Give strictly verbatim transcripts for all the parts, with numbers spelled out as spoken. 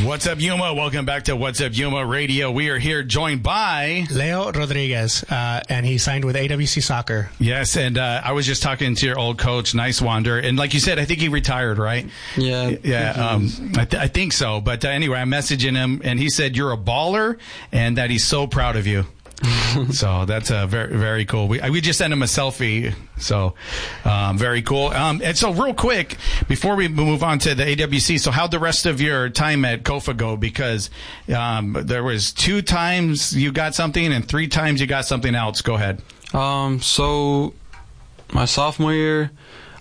What's up, Yuma? Welcome back to What's Up, Yuma Radio. We are here joined by Leo Rodriguez, uh, and he signed with A W C Soccer. Yes, and uh, I was just talking to your old coach, Nice Wander, and like you said, I think he retired, right? Yeah. Yeah, um, I, th- I think so. But uh, anyway, I'm messaging him, and he said you're a baller and that he's so proud of you. So that's uh, very, very cool. We we just sent him a selfie, so um, very cool. Um, and so real quick, before we move on to the A W C, so how'd the rest of your time at Kofa go? Because um, there was two times you got something and three times you got something else. Go ahead. Um, so my sophomore year,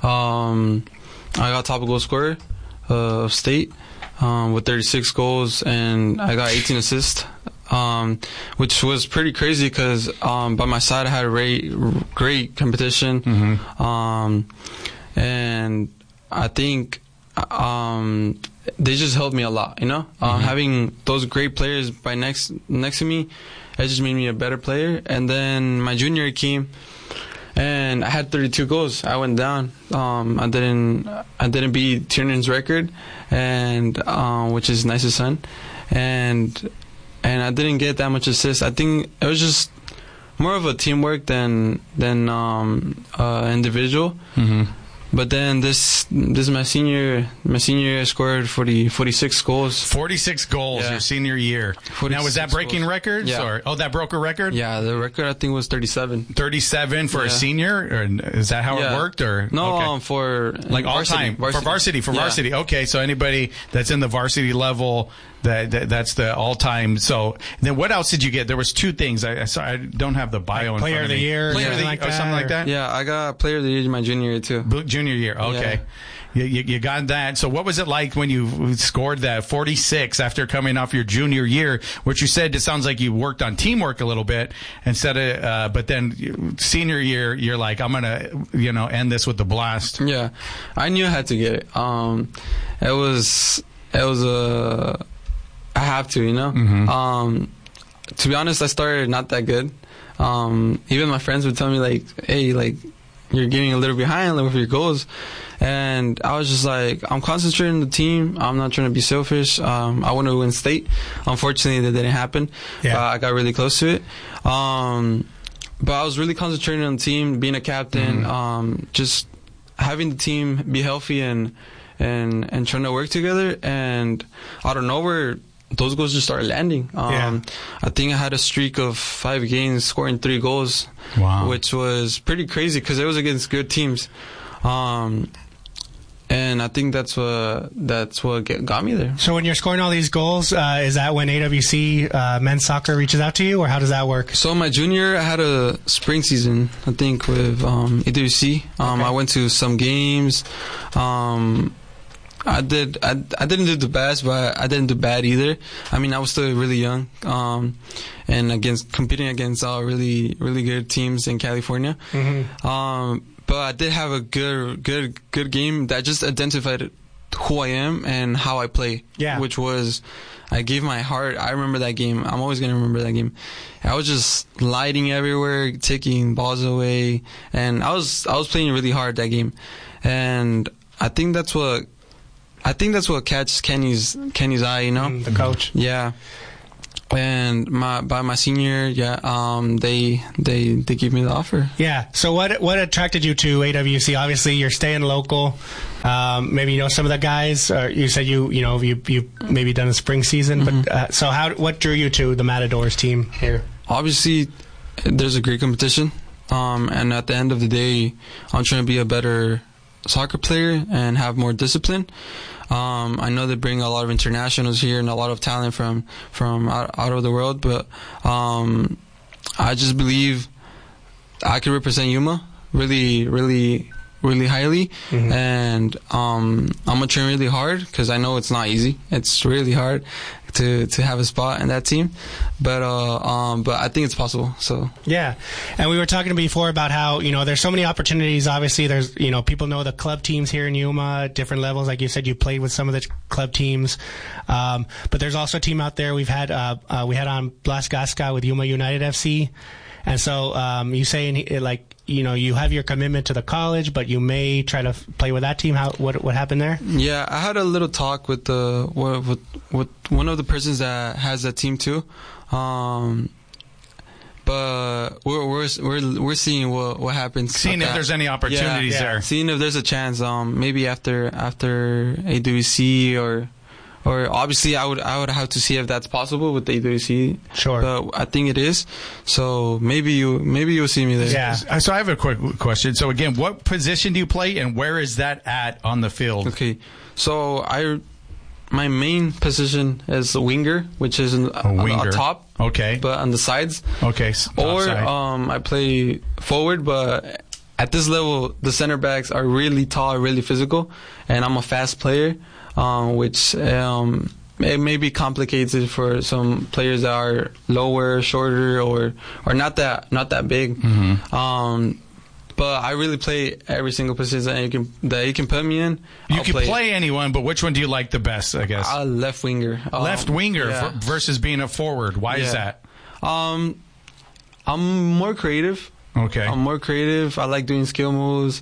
um, I got top goal scorer uh, of state um, with thirty-six goals, and I got eighteen assists. Um, which was pretty crazy because um, by my side I had a great, great competition, mm-hmm. um, and I think um, they just helped me a lot. You know, mm-hmm. uh, having those great players by next next to me, it just made me a better player. And then my junior year came, and I had thirty-two goals. I went down. Um, I didn't I didn't beat Tiernan's record, and um, which is Nice's son, and. And I didn't get that much assists. I think it was just more of a teamwork than than um, uh, individual. Mm-hmm. But then this this is my senior my senior year I scored forty, forty-six goals. forty-six goals yeah. your senior year. Now was that breaking goals. records? Yeah. Or oh, that broke a record? Yeah, the record I think was thirty-seven. thirty-seven for yeah. a senior? Or is that how yeah. it worked? Or no, okay. um, for like all varsity, time varsity. for varsity for yeah. varsity. Okay, so anybody that's in the varsity level. That, that that's the all time. So then, what else did you get? There was two things. I I, saw, I don't have the bio like in front of me. Player of the year, player of the, like or that, something like that. Yeah, I got player of the year in my junior year too. Junior year, okay. Yeah. You, you, you got that. So what was it like when you scored that forty-six after coming off your junior year? Which you said it sounds like you worked on teamwork a little bit instead of, uh, but then senior year you're like, I'm gonna you know end this with the blast. Yeah, I knew I had to get it. Um, it was it was a. I have to, you know. Mm-hmm. Um, to be honest, I started not that good. Um, even my friends would tell me like, "Hey, like you're getting a little behind with your goals," and I was just like, "I'm concentrating on the team. I'm not trying to be selfish. Um, I want to win state." Unfortunately, that didn't happen. Yeah. Uh, I got really close to it. Um, but I was really concentrating on the team, being a captain, mm-hmm. um, just having the team be healthy and and and trying to work together. And out of nowhere, those goals just started landing. Um, yeah. I think I had a streak of five games scoring three goals, wow. which was pretty crazy because it was against good teams. Um, and I think that's what that's what get, got me there. So when you're scoring all these goals, uh, is that when A W C uh, men's soccer reaches out to you, or how does that work? So my junior, I had a spring season, I think, with um, A W C. Um, okay. I went to some games. Um, I did. I, I didn't do the best, but I didn't do bad either. I mean, I was still really young, um, and against competing against uh, really, really good teams in California. Mm-hmm. Um, but I did have a good, good, good game that just identified who I am and how I play. Yeah. Which was, I gave my heart. I remember that game. I'm always gonna remember that game. I was just lighting everywhere, taking balls away, and I was, I was playing really hard that game, and I think that's what. I think that's what catches Kenny's Kenny's eye, you know. Mm, the coach. Yeah. And my by my senior, yeah, um, they they they gave me the offer. Yeah. So what what attracted you to A W C? Obviously, you're staying local. Um, maybe you know some of the guys. Or you said you you know you you maybe done a spring season, mm-hmm. but uh, so how what drew you to the Matadors team here? Obviously, there's a great competition, um, and at the end of the day, I'm trying to be a better soccer player and have more discipline. Um, I know they bring a lot of internationals here and a lot of talent from from out, out of the world, but um, I just believe I can represent Yuma really, really, really highly, mm-hmm. and um, I'm gonna train really hard because I know it's not easy. It's really hard to to have a spot in that team, but uh, um, but I think it's possible. So yeah, and we were talking before about how you know there's so many opportunities. Obviously, there's you know people know the club teams here in Yuma, different levels. Like you said, you played with some of the club teams, um, but there's also a team out there. We've had uh, uh, we had on Blas Gasca with Yuma United F C, and so um, you saying like. you know, you have your commitment to the college, but you may try to f- play with that team. How what what happened there? Yeah, I had a little talk with the with with one of the persons that has that team too. Um, But we're we're we're we're seeing what what happens. Seeing if there's any opportunities yeah, yeah. there. Seeing if there's a chance. Um, maybe after after A W C or or obviously I would I would have to see if that's possible with the A W C. Sure. But I think it is. So maybe you maybe you'll see me there. Yeah. So I have a quick question. So again, what position do you play, and where is that at on the field? Okay. So I. My main position is a winger, which is in, A winger. on top. Okay. But on the sides. Okay. s- Or outside. um, I play forward, but at this level, the center backs are really tall, really physical, and I'm a fast player, um, which um, it maybe complicates it for some players that are lower, shorter, or or not that not that big. Mm-hmm. Um, But I really play every single position that you can that you can put me in. you I'll can play, play anyone, but which one do you like the best? I guess a left winger. Um, left winger yeah. v- versus being a forward. Why is Yeah. that? Um, I'm more creative. Okay. I'm more creative. I like doing skill moves.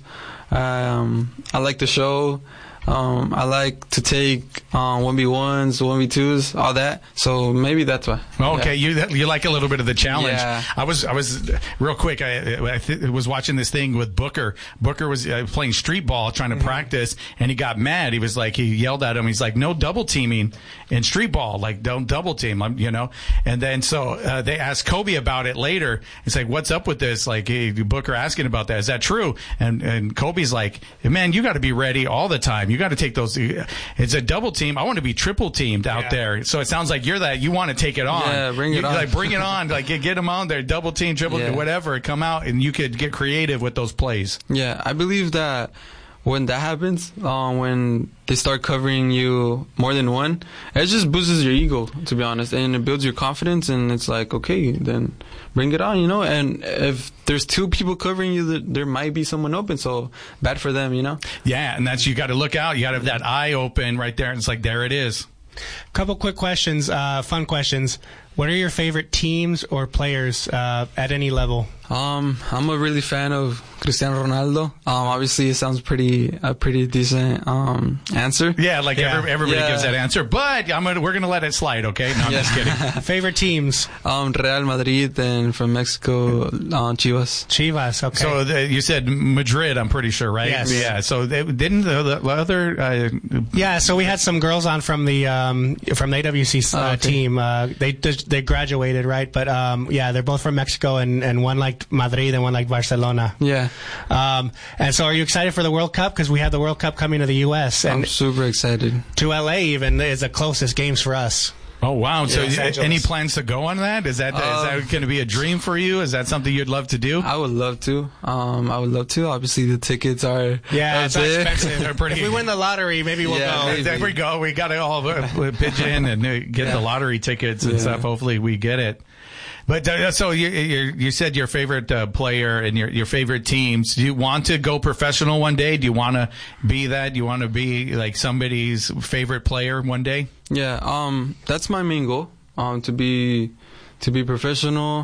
Um, I like the show. Um, I like to take um, one v ones, one v twos, all that. So maybe that's why. Okay, Yeah. you you like a little bit of the challenge. Yeah. I was I was real quick. I, I th- was watching this thing with Booker. Booker was uh, playing street ball, trying to Mm-hmm. practice, and he got mad. He was like, he yelled at him. He's like, "No double teaming in street ball. Like, don't double team." I'm, you know. And then so uh, they asked Kobe about it later. He's like, "What's up with this?" Like, hey, Booker asking about that. Is that true? And and Kobe's like, "Man, you got to be ready all the time. You got to take those. It's a double team. I want to be triple teamed out Yeah. there." So it sounds like you're that. You want to take it on. Yeah, bring it You- on. Like, bring it on. Like, get, get them on there. Double team, triple, Yeah. whatever. Come out, and you could get creative with those plays. Yeah, I believe that when that happens, uh, when they start covering you more than one, it just boosts your ego, to be honest, and it builds your confidence, and it's like, okay, then bring it on, you know. And if there's two people covering you, th- there might be someone open, so bad for them, you know. Yeah, and that's, you got to look out. You got to have that eye open right there, and it's like, there it is. Couple quick questions, uh, fun questions. What are your favorite teams or players uh, at any level? Um, I'm a really fan of Cristiano Ronaldo. Um, obviously, it sounds pretty a pretty decent um answer. Yeah, like Yeah. Every, everybody Yeah. gives that answer, but I'm gonna, we're going to let it slide, okay? No, I'm Yeah. just kidding. Favorite teams? Um, Real Madrid, and from Mexico, uh, Chivas. Chivas, okay. So the, you said Madrid, I'm pretty sure, right? Yes. Yeah, so they, didn't the, the other... Uh, Yeah, so we had some girls on from the um, from the A W C uh, Oh, okay. team. Uh, they they graduated, right? But um, yeah, they're both from Mexico, and, and one liked Madrid and one liked Barcelona. Yeah, Um, and so, are you excited for the World Cup? Because we have the World Cup coming to the U S I'm and super excited. to L A. Even is the closest games for us. oh, wow. So Los you- Angeles. any plans to go on that? Is that, is Um, that going to be a dream for you? Is that something you'd love to do? I would love to. Um, I would love to. Obviously, the tickets are Yeah, a it's bit- expensive. They're pretty- If we win the lottery, maybe we'll Yeah, go. maybe. There we go. We got to all uh, pitch in and uh, get Yeah. the lottery tickets and Yeah. stuff. Hopefully, we get it. But uh, so you, you you said your favorite uh, player and your your favorite teams. Do you want to go professional one day? Do you want to be that? Do you want to be like somebody's favorite player one day? Yeah, um, that's my main goal. Um, to be to be professional.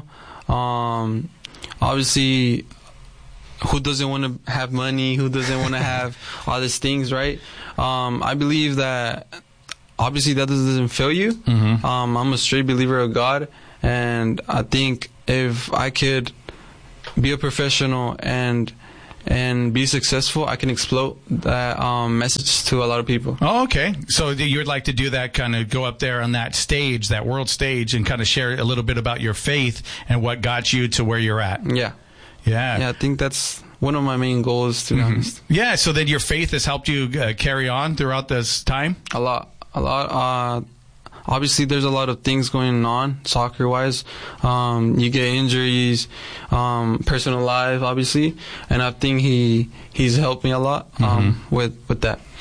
Um, obviously, who doesn't want to have money? Who doesn't want to have all these things, right? Um, I believe that obviously that doesn't fail you. Mm-hmm. Um, I'm a straight believer of God, and I think if I could be a professional and and be successful, I can explode that um, message to a lot of people. Oh, okay. So you would like to do that, kind of go up there on that stage, that world stage, and kind of share a little bit about your faith and what got you to where you're at. Yeah. Yeah. Yeah, I think that's one of my main goals, to be honest. Yeah. So then your faith has helped you uh, carry on throughout this time? A lot. A lot. Uh, obviously, there's a lot of things going on soccer-wise. Um, you get injuries, um, personal life, obviously. And I think he he's helped me a lot um, with, with that.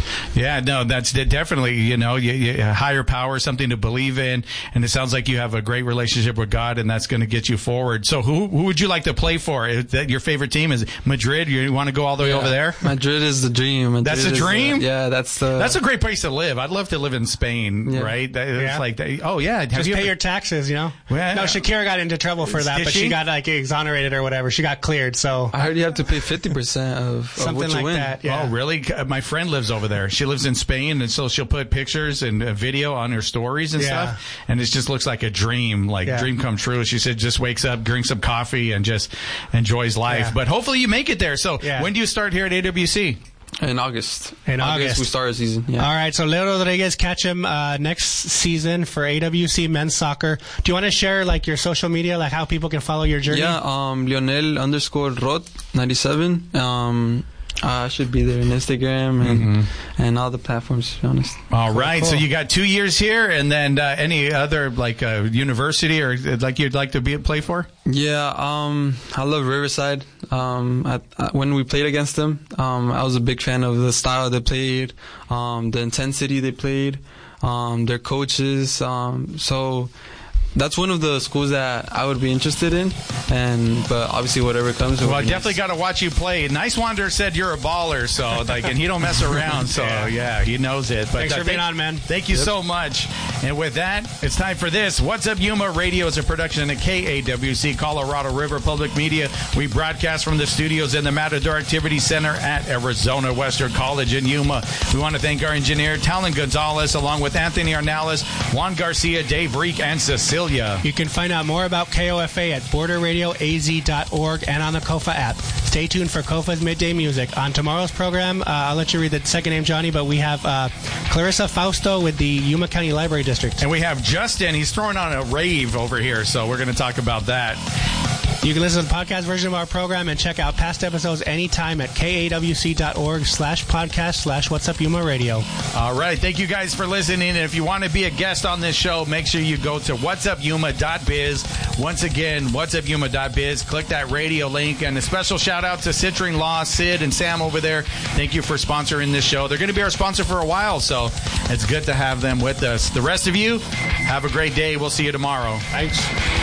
Yeah, no, that's definitely, you know, you, you, a higher power, something to believe in. And it sounds like you have a great relationship with God, and that's going to get you forward. So who who would you like to play for? Is that your favorite team? Is it Madrid? You want to go all the way Yeah. over there? Madrid is the dream. Madrid That's a is dream? The, yeah, that's the. That's a great place to live. I'd love to live in Spain, Yeah. right? That- It's Yeah. like, that- oh, yeah. Have Just you pay ever- your taxes, you know. Well, no, Shakira got into trouble for that, Did but she? she got like exonerated or whatever. She got cleared, so I heard you have to pay fifty percent of, of something what you like win. that. Yeah. Oh, really? My friend lives over there. She lives in Spain, and so she'll put pictures and uh, video on her stories and Yeah. stuff, and it just looks like a dream, like Yeah. dream come true. She said just wakes up, drinks some coffee, and just enjoys life. Yeah. But hopefully you make it there. So Yeah. when do you start here at A W C? In August. In August. we start our season. Yeah. All right, so Leo Rodriguez, catch him uh, next season for A W C men's soccer. Do you want to share like your social media, like how people can follow your journey? Yeah, um, Lionel underscore Rot ninety-seven. Um, I should be there on Instagram and Mm-hmm. and all the platforms, to be honest. All right, cool. so you got two years here, and then uh, any other like uh, university or uh, like you'd like to be play for? Yeah, um, I love Riverside. Um, I, I, when we played against them, um, I was a big fan of the style they played, um, the intensity they played, um, their coaches. Um, so that's one of the schools that I would be interested in. And but obviously, whatever comes. it Well, would I be definitely nice. got to watch you play. Nice Wanderer said you're a baller, so like, and he don't mess around. So Yeah. yeah, he knows it. But Thanks uh, for being thank- on, man. Thank you so much. And with that, it's time for this. What's Up Yuma Radio is a production of K A W C, Colorado River Public Media. We broadcast from the studios in the Matador Activity Center at Arizona Western College in Yuma. We want to thank our engineer, Talon Gonzalez, along with Anthony Arnales, Juan Garcia, Dave Reek, and Cecilia. You can find out more about K O F A at border radio a z dot org and on the K O F A app. Stay tuned for K O F A's Midday Music. On tomorrow's program, uh, I'll let you read the second name, Johnny, but we have uh, Clarissa Fausto with the Yuma County Library District. And we have Justin. He's throwing on a rave over here, so we're going to talk about that. You can listen to the podcast version of our program and check out past episodes anytime at k a w c dot org slash podcast slash What's Up Yuma Radio. All right. Thank you guys for listening. And if you want to be a guest on this show, make sure you go to whats up yuma dot biz. Once again, whats up yuma dot biz. Click that radio link. And a special shout out to Citrine Law, Sid, and Sam over there. Thank you for sponsoring this show. They're going to be our sponsor for a while, so it's good to have them with us. The rest of you, have a great day. We'll see you tomorrow. Thanks.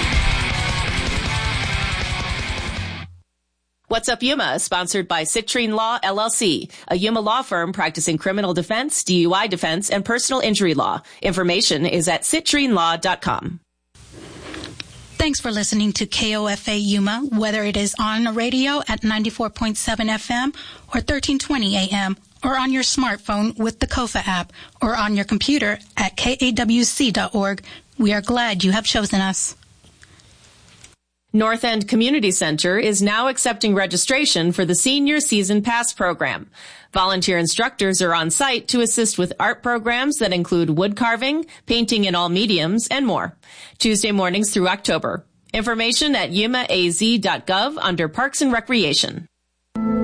What's Up Yuma is sponsored by Citrine Law, L L C, a Yuma law firm practicing criminal defense, D U I defense, and personal injury law. Information is at citrine law dot com. Thanks for listening to K O F A Yuma, whether it is on the radio at ninety-four point seven F M or thirteen twenty A M, or on your smartphone with the K O F A app, or on your computer at k a w c dot org. We are glad you have chosen us. North End Community Center is now accepting registration for the Senior Season Pass program. Volunteer instructors are on site to assist with art programs that include wood carving, painting in all mediums, and more. Tuesday mornings through October. Information at yuma a z dot gov under Parks and Recreation.